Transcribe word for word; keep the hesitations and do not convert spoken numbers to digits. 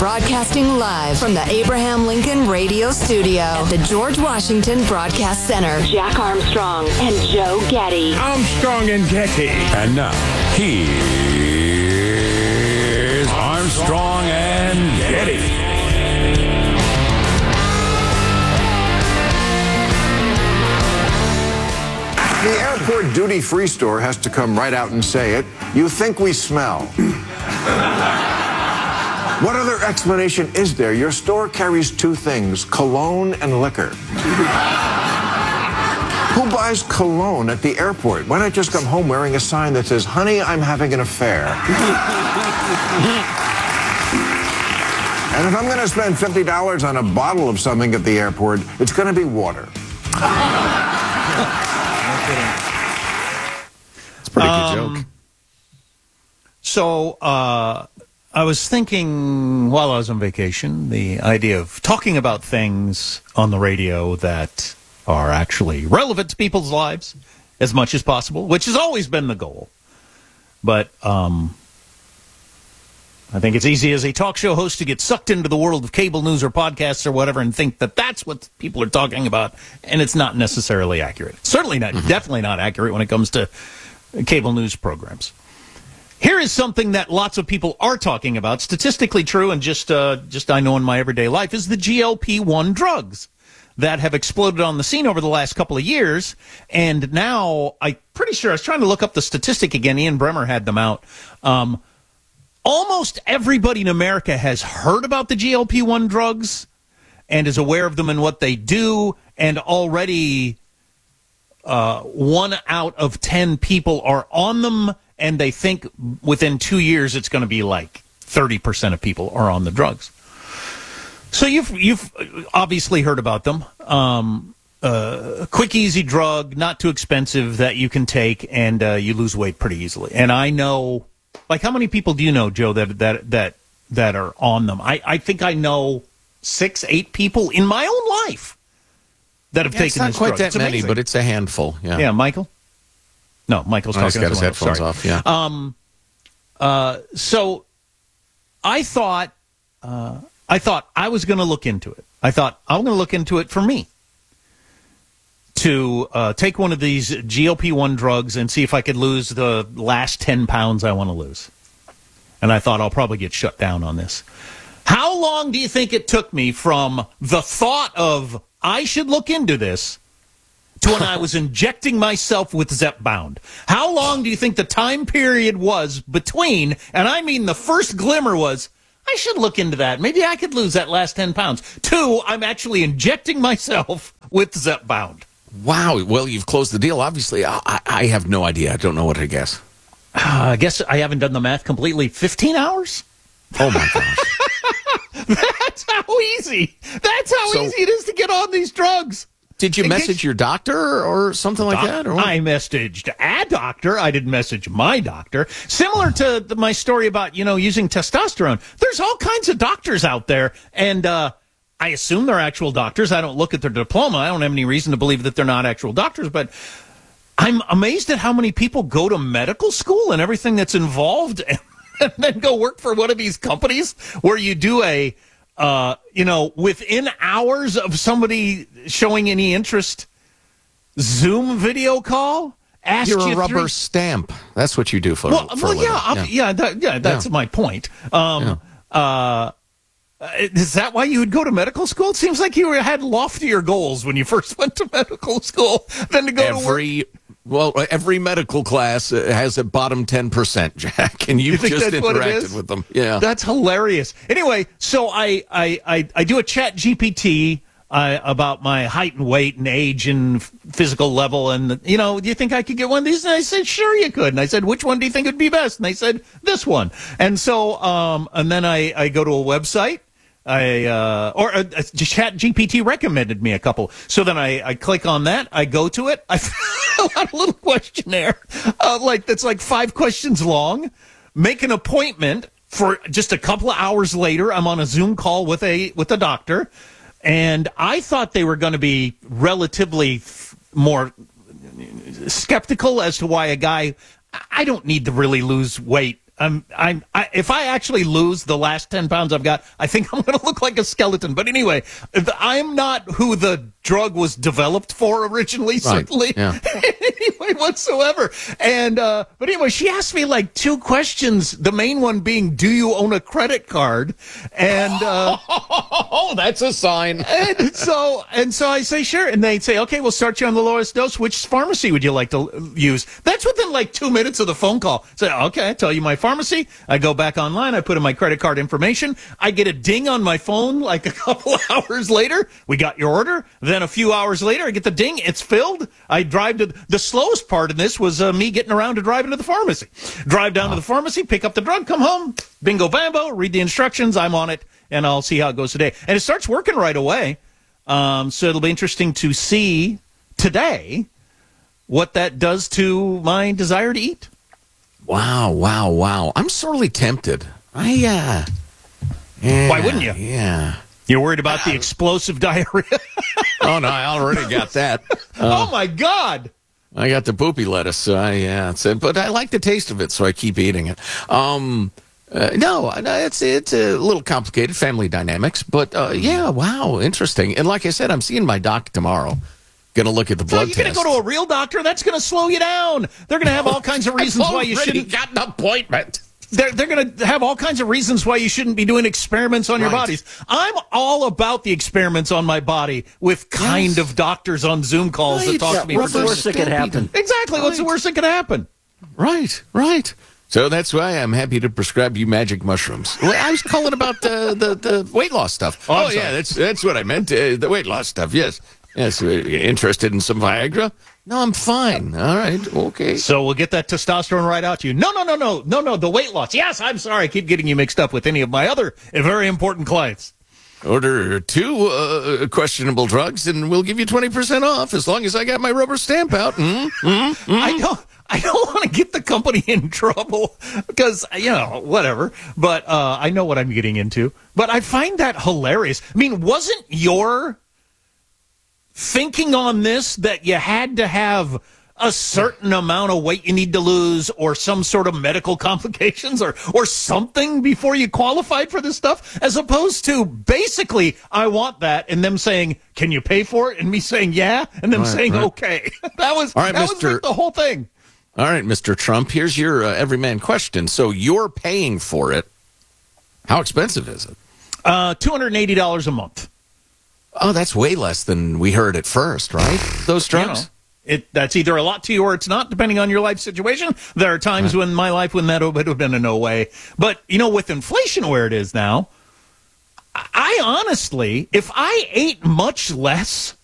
broadcasting live from the Abraham Lincoln Radio Studio at the George Washington Broadcast Center. Jack Armstrong and Joe Getty. Armstrong and Getty. And now, here's Armstrong and Getty. The airport duty-free store has to come right out and say it. You think we smell. What other explanation is there? Your store carries two things, cologne and liquor. Who buys cologne at the airport? Why not just come home wearing a sign that says, honey, I'm having an affair? And if I'm going to spend fifty dollars on a bottle of something at the airport, it's going to be water. It's a pretty um, good joke. So, uh, I was thinking while I was on vacation, the idea of talking about things on the radio that are actually relevant to people's lives as much as possible, which has always been the goal. But um, I think it's easy as a talk show host to get sucked into the world of cable news or podcasts or whatever and think that that's what people are talking about, and it's not necessarily accurate. Certainly not, mm-hmm. definitely not accurate when it comes to cable news programs. Here is something that lots of people are talking about, statistically true, and just uh, just I know in my everyday life, is the G L P one drugs that have exploded on the scene over the last couple of years. And now, I'm pretty sure, I was trying to look up the statistic again, Ian Bremmer had them out. Um, almost everybody in America has heard about the G L P one drugs and is aware of them and what they do, and already uh, one out of ten people are on them. And they think within two years it's going to be like thirty percent of people are on the drugs. So you've you've obviously heard about them. Um, uh, quick, easy drug, not too expensive, that you can take, and uh, you lose weight pretty easily. And I know, like, how many people do you know, Joe, that that that that are on them? I, I think I know six, eight people in my own life that have yeah, taken this drug. It's not quite that it's many, but it's a handful. Yeah, yeah, Michael. No, Michael's oh, talking. He's got his headphones Sorry. off. Yeah. Um. Uh. So, I thought, uh, I thought I was going to look into it. I thought I'm going to look into it for me to uh, take one of these G L P one drugs and see if I could lose the last ten pounds I want to lose. And I thought I'll probably get shut down on this. How long do you think it took me from the thought of I should look into this to when I was injecting myself with Zepbound? How long do you think the time period was between, and I mean the first glimmer was, I should look into that. Maybe I could lose that last ten pounds. Two, I'm actually injecting myself with Zepbound. Wow. Well, you've closed the deal. Obviously, I, I have no idea. I don't know what to guess. Uh, I guess I haven't done the math completely. fifteen hours? Oh, my gosh. That's how easy. That's how So- easy it is to get on these drugs. Did you In message case- your doctor or something like Doc- that? Or I messaged a doctor. I didn't message my doctor. Similar to the, my story about, you know, using testosterone. There's all kinds of doctors out there, and uh, I assume they're actual doctors. I don't look at their diploma. I don't have any reason to believe that they're not actual doctors, but I'm amazed at how many people go to medical school and everything that's involved and, and then go work for one of these companies where you do a Uh, you know, within hours of somebody showing any interest, Zoom video call. Ask You're you a rubber three... stamp. That's what you do for, well, for well a living. yeah, yeah, yeah, that, yeah, that's Yeah. my point. Um, yeah. uh, is that why you would go to medical school? It seems like you had loftier goals when you first went to medical school than to go every, to work. Well, every medical class has a bottom ten percent, Jack, and you've You think just that's what it interacted is? with them. Yeah. That's hilarious. Anyway, so I, I, I, I do a chat G P T uh, about my height and weight and age and f- physical level. And, you know, do you think I could get one of these? And I said, sure you could. And I said, which one do you think would be best? And they said, this one. And so, um, and then I, I go to a website. I uh, or uh, Chat G P T recommended me a couple. So then I, I click on that. I go to it. I fill out a little questionnaire, uh, like that's like five questions long. Make an appointment for just a couple of hours later. I'm on a Zoom call with a with a doctor, and I thought they were going to be relatively f- more skeptical as to why a guy. I don't need to really lose weight I'm, I'm, I, if I actually lose the last ten pounds I've got, I think I'm going to look like a skeleton. But anyway, I'm not who the drug was developed for originally, Right. certainly, Yeah. anyway, whatsoever. And, uh, but anyway, she asked me like two questions. The main one being, do you own a credit card? And, uh, Oh, that's a sign. and so, and so I say, sure. And they say, okay, we'll start you on the lowest dose. Which pharmacy would you like to use? That's within like two minutes of the phone call. So, okay, I tell you my pharmacy. I go back online. I put in my credit card information. I get a ding on my phone like a couple hours later. We got your order. Then a few hours later, I get the ding. It's filled. I drive to the slowest part in this was uh, me getting around to driving to the pharmacy. Drive down to the pharmacy, pick up the drug, come home. Bingo, bambo. Read the instructions. I'm on it, and I'll see how it goes today. And it starts working right away. Um, so it'll be interesting to see today what that does to my desire to eat. Wow, wow, wow. I'm sorely tempted. I, uh... Yeah, Why wouldn't you? Yeah. You're worried about the explosive diarrhea? Oh, no, I already got that. Oh, my God. I got the poopy lettuce, so I, yeah, it's, but I like the taste of it, so I keep eating it. Um... Uh, no, no, it's it's a little complicated, family dynamics, but uh, yeah, wow, interesting. And like I said, I'm seeing my doc tomorrow. Going to look at the So blood you're going to test. go to a real doctor? That's going to slow you down. They're going to have all kinds of reasons why you shouldn't. Got an appointment. They're, they're going to have all kinds of reasons why you shouldn't be doing experiments on your Right. bodies. I'm all about the experiments on my body with kind Yes. of doctors on Zoom calls Right. that talk Yeah, to me. what's for the thirty worst that could happen? Exactly. What's the Right. worst that could happen? Right, right. So that's why I'm happy to prescribe you magic mushrooms. Well, I was calling about uh, the the weight loss stuff. Oh, I'm Oh, yeah, sorry. that's that's what I meant. Uh, the weight loss stuff. Yes, yes. Uh, interested in some Viagra? No, I'm fine. All right, okay. So we'll get that testosterone right out to you. No, no, no, no, no, no. The weight loss. Yes, I'm sorry. I keep getting you mixed up with any of my other very important clients. Order two uh, questionable drugs, and we'll give you twenty percent off as long as I got my rubber stamp out. Mm, mm, mm. I don't. I don't want to get the company in trouble because, you know, whatever. But uh, I know what I'm getting into. But I find that hilarious. I mean, wasn't your thinking on this that you had to have a certain amount of weight you need to lose or some sort of medical complications or, or something before you qualified for this stuff? As opposed to basically, I want that, and them saying, can you pay for it? And me saying, yeah, and them Right, saying, right. okay. That was, All right, that was Mister like the whole thing. All right, Mister Trump, here's your uh, everyman question. So you're paying for it. How expensive is it? Uh, two hundred eighty dollars a month. Oh, that's way less than we heard at first, right? Those You know, drugs? it that's either a lot to you or it's not, depending on your life situation. There are times when my life when that would have been a no way. But you know, with inflation where it is now, I honestly, if I ate much less,